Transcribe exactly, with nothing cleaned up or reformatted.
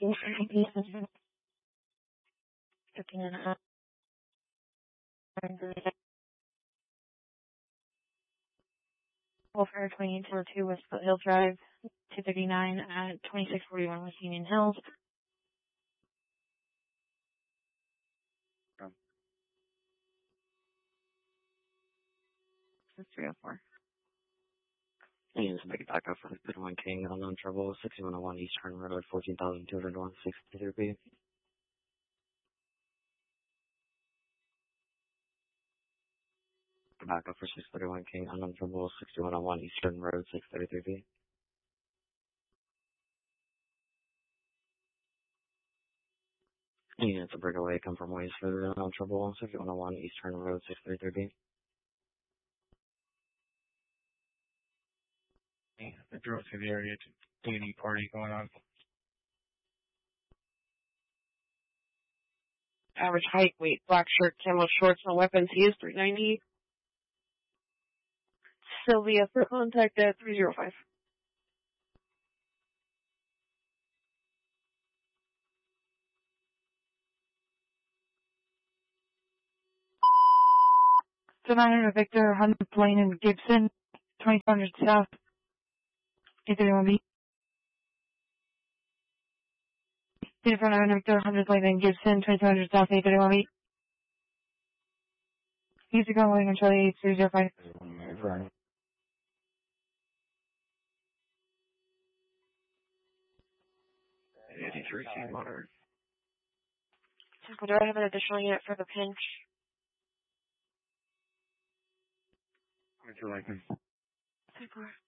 Welfare twenty-eight oh two West Foothill Drive, two thirty-nine at twenty-six forty-one West Union Hills. Um, That's three oh four. and to make it back up for fifty-one King, unknown trouble, sixty-one oh one East Turn Road, fourteen thousand two hundred one, sixty-three B. Back up for six thirty-one King, unknown trouble, sixty-one oh one Eastern Road, six thirty-three B. And it's a breakaway, come from ways further unknown trouble, sixty-one oh one Eastern Road, six thirty-three B. I drove to the area to D and E party going on. Average height, weight, black shirt, camo shorts, no weapons. He is three ninety. Sylvia for contact at three oh five. So nine hundred Victor, one hundred Blaine and Gibson, twenty-four hundred South, eight thirty-one B. twenty-four hundred Victor, one hundred Blaine and Gibson, twenty-two hundred South, eight thirty-one B. Easy going on Charlie eight three oh five. eighty-three C monitor. Do I have an additional unit for the pinch? Would you like me? Super.